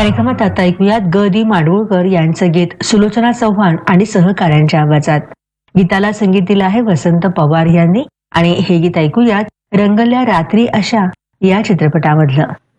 कार्यक्रमात आता ऐकूयात ग दी माडगुळकर यांचं गीत सुलोचना चव्हाण आणि सहकाऱ्यांच्या आवाजात. गीताला संगीत दिलं आहे वसंत पवार यांनी आणि हे गीत ऐकूयात रंगल्या रात्री अशा या चित्रपटामधलं.